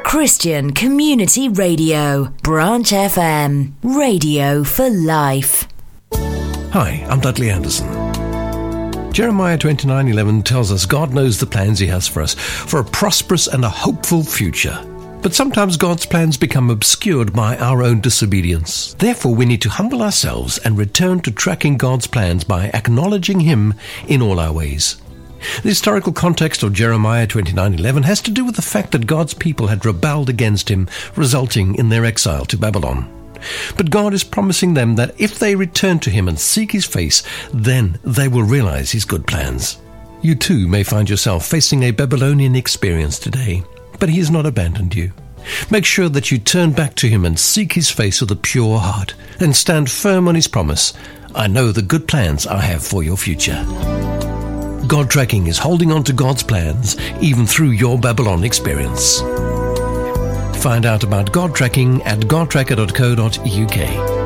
Christian Community Radio, Branch FM, radio for life. Hi, I'm Dudley Anderson. Jeremiah 29:11 tells us God knows the plans he has for us, for a prosperous and a hopeful future. But sometimes God's plans become obscured by our own disobedience. Therefore, we need to humble ourselves and return to tracking God's plans by acknowledging Him in all our ways. The historical context of Jeremiah 29:11 has to do with the fact that God's people had rebelled against Him, resulting in their exile to Babylon. But God is promising them that if they return to Him and seek His face, then they will realize His good plans. You too may find yourself facing a Babylonian experience today, but He has not abandoned you. Make sure that you turn back to Him and seek His face with a pure heart, and stand firm on His promise. I know the good plans I have for your future. God Tracking is holding on to God's plans, even through your Babylon experience. Find out about God Tracking at godtracker.co.uk.